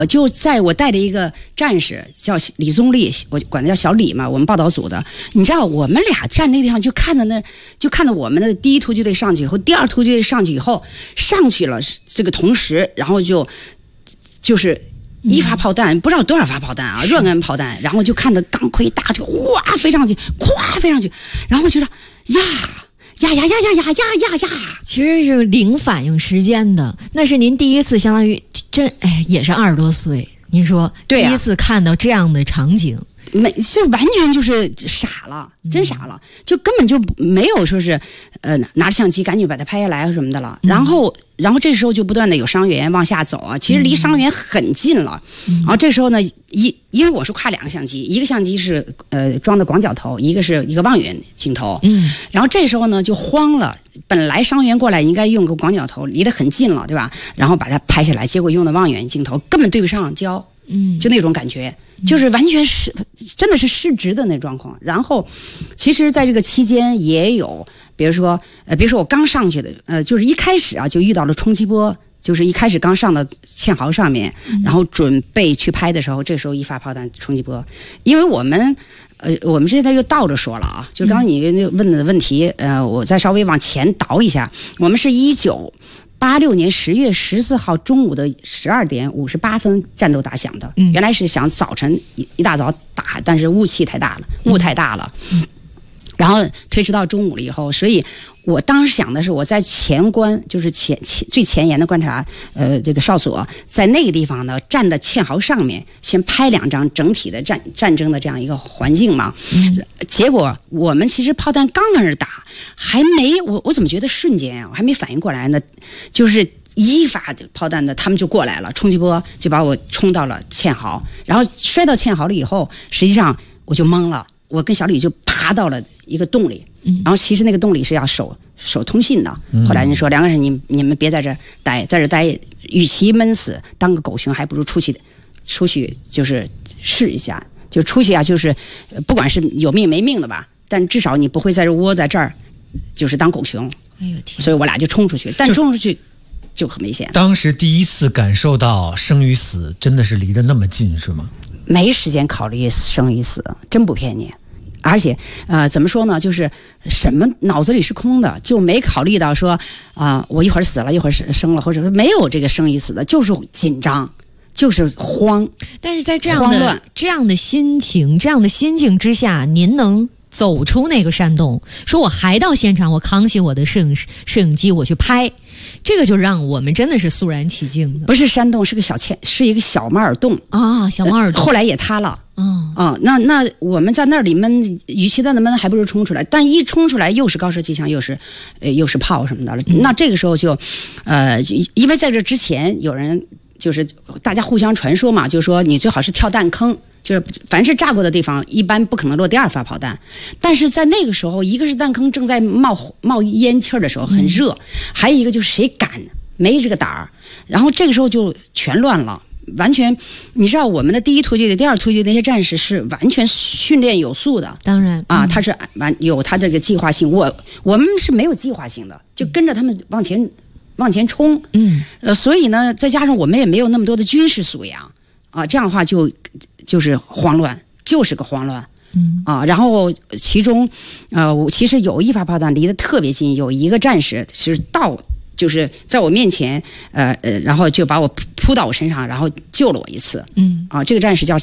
就在我带的一个战士叫李宗立，我管他叫小李嘛，我们报道组的。你知道我们俩站那个地方就看到我们的第一突击队上去以后，第二突击队上去以后，上去了这个同时，然后就是一发炮弹，不知道多少发炮弹啊，热干炮弹，然后就看到钢盔大就哇飞上去，咵飞上去，然后就说呀。 其实是零反应时间的，那是您第一次，相当于也是20多岁，您说对、 第一次看到这样的场景， 就完全就是傻了，真傻了，就根本就没有说是拿着相机赶紧把它拍下来什么的了。然后这时候就不断的有伤员往下走啊，其实离伤员很近了。然后这时候呢，因为我是挎2个相机，一个相机是装的广角头，一个是一个望远镜头。然后这时候呢就慌了，本来伤员过来应该用个广角头，离得很近了，对吧？然后把它拍下来，结果用的望远镜头根本对不上焦，就那种感觉。就是完全是真的是失职的那状况。然后其实在这个期间也有比如说我刚上去的就是一开始啊就遇到了冲击波，就是一开始刚上到堑壕上面，然后准备去拍的时候，这时候一发炮弹冲击波。因为我们现在又倒着说了啊，就刚刚你问的问题我再稍微往前倒一下，我们是1986年10月14号中午的12点58分战斗打响的。原来是想早晨一大早打，但是雾太大了，然后推迟到中午了以后，所以我当时想的是我在前关，就是最前沿的观察这个哨所，在那个地方呢站在堑壕上面先拍2张整体的战争的这样一个环境嘛。结果我们其实炮弹刚开始打，还没我怎么觉得瞬间啊，我还没反应过来呢，就是一发炮弹的他们就过来了，冲击波就把我冲到了堑壕，然后摔到堑壕了以后，实际上我就懵了，我跟小李就爬到了一个洞里，然后其实那个洞里是要守通信的。后来人说2个人你们别在这待，在这待与其闷死当个狗熊，还不如出去就是试一下，就出去啊，就是不管是有命没命的吧，但至少你不会在这窝在这儿就是当狗熊。 哎呦天！ 所以我俩就冲出去，但冲出去就很危险。 当时第一次感受到生与死真的是离得那么近是吗？ 没时间考虑生与死，真不骗你。而且怎么说呢，就是什么脑子里是空的，就没考虑到说我一会儿死了一会儿生了，或者没有这个生与死的，就是紧张，就是慌。 但是在这样的心境之下，您能走出那个山洞，说我还到现场，我扛起我的摄影机我去拍，这个就让我们真的是肃然起敬的。 不是山洞，是一个小马耳洞啊，小马耳洞， 后来也塌了。那我们在那里闷，与其在那闷，还不如冲出来。但一冲出来，又是高射机枪，又是炮什么的了。那这个时候就，因为在这之前有人就是大家互相传说嘛，就是说你最好是跳弹坑。就是凡是炸过的地方，一般不可能落第2发炮弹。但是在那个时候，一个是弹坑正在冒烟气的时候，很热；还有一个就是谁敢没这个胆儿。然后这个时候就全乱了，完全你知道我们的第一突击队、第二突击队那些战士是完全训练有素的， 当然啊，他是有他这个计划性，我们是没有计划性的，就跟着他们往前冲。所以呢，再加上我们也没有那么多的军事素养啊，这样的话就是慌乱，就是个慌乱。然后其中其实有一发炮弹离得特别近，有一个战士就是在我面前然后就把我扑到我身上，然后救了我一次。这个战士叫